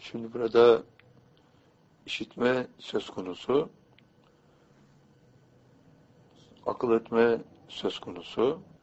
Şimdi burada işitme söz konusu, akıl etme söz konusu.